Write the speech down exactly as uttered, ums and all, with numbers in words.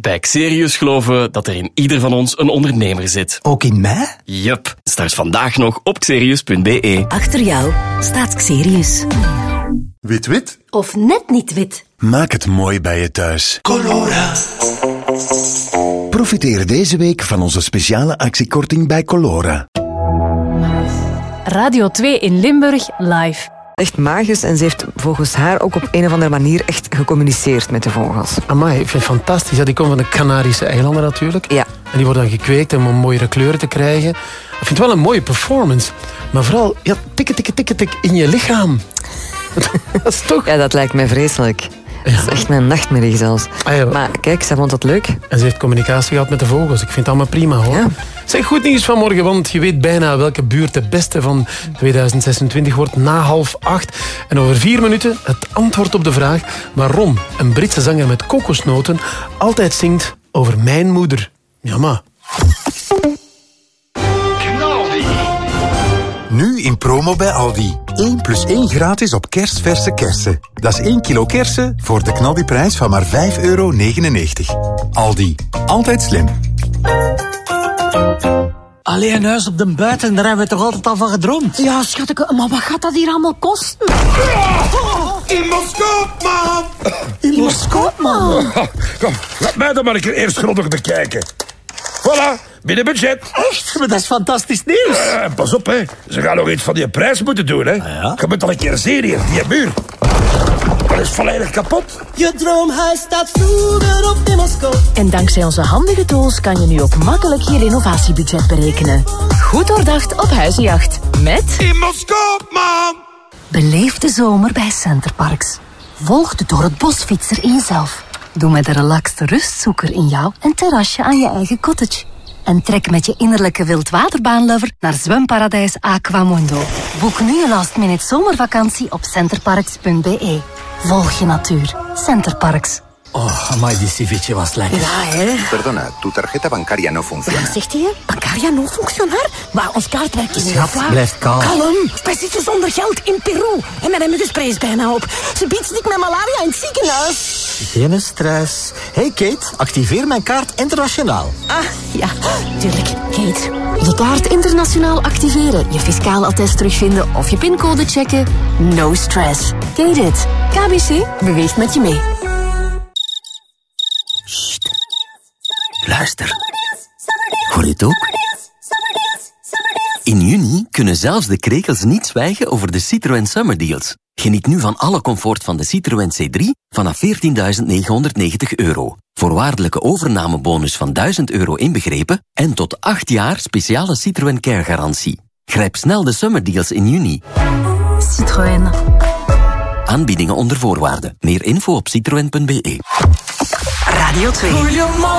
Bij Xerius geloven we dat er in ieder van ons een ondernemer zit. Ook in mij? Yup. Start vandaag nog op xerius punt be. Achter jou staat Xerius. Wit-wit? Of net niet wit. Maak het mooi bij je thuis. Colora. Profiteer deze week van onze speciale actiekorting bij Colora. Radio twee in Limburg live. Echt magisch en ze heeft volgens haar ook op een of andere manier echt gecommuniceerd met de vogels. Amai, ik vind het fantastisch. Ja, die komen van de Canarische eilanden natuurlijk. Ja. En die worden dan gekweekt om mooiere kleuren te krijgen. Ik vind het wel een mooie performance. Maar vooral, ja, tikken, tikken, tikken, tik in je lichaam. Dat is toch... Ja, dat lijkt mij vreselijk. Dat is echt mijn nachtmerrie zelfs. Ah, ja. Maar kijk, ze vond het leuk. En ze heeft communicatie gehad met de vogels. Ik vind het allemaal prima, hoor. Ja. Zeg, goed nieuws vanmorgen, want je weet bijna welke buurt de beste van tweeduizend zesentwintig wordt na half acht. En over vier minuten het antwoord op de vraag waarom een Britse zanger met kokosnoten altijd zingt over mijn moeder. Ja, maar... Nu in promo bij Aldi. één plus één gratis op kerstverse kersen. Dat is één kilo kersen voor de knaldiprijs van maar vijf euro negenennegentig. Aldi. Altijd slim. Allee, een huis op de buiten, daar hebben we toch altijd al van gedroomd? Ja, schatje, maar wat gaat dat hier allemaal kosten? In Moskou, man! In Moskou, man! Kom, laat mij dan maar een keer eerst grondig te kijken. Voilà, binnen budget. Echt? Maar dat is fantastisch nieuws. Uh, pas op, hè. Ze gaan nog iets van die prijs moeten doen, hè. Ah, ja? Je moet al een keer zien hier, die muur. Dat is volledig kapot. Je droomhuis staat vroeger op in Moskou. En dankzij onze handige tools kan je nu ook makkelijk je renovatiebudget berekenen. Goed doordacht op huizenjacht. Met... In Moskou, man! Beleef de zomer bij Centerparks. Volg de door het bos fietser in jezelf. Doe met de relaxte rustzoeker in jou een terrasje aan je eigen cottage. En trek met je innerlijke wildwaterbaanlover naar zwemparadijs Aquamundo. Boek nu een last-minute zomervakantie op centerparks punt be. Volg je natuur. Centerparks. Oh, amai, die ceviche was lekker. Ja, hè? Perdona, tu tarjeta bancaria no funciona. Wat zegt hij? Bancaria no funccionar? Maar ons kaart werkt niet. Schat, blijf kalm. Kalm. Wij zitten zonder geld in Peru. En met hem gesprees bijna op. Ze biedt ziek met malaria in het ziekenhuis. Geen stress. Hey Kate, activeer mijn kaart internationaal. Ah, ja, tuurlijk. Kate. Je kaart internationaal activeren, je fiscaal attest terugvinden of je pincode checken. No stress. Kate it. K B C beweegt met je mee. Sst. Luister. Hoor je het ook? In juni kunnen zelfs de krekels niet zwijgen over de Citroën Summer Deals. Geniet nu van alle comfort van de Citroën C drie vanaf veertienduizend negenhonderdnegentig euro. Voorwaardelijke overnamebonus van duizend euro inbegrepen en tot acht jaar speciale Citroën Care garantie. Grijp snel de Summer Deals in juni. Citroën. Aanbiedingen onder voorwaarden. Meer info op citroen punt be. Radio twee.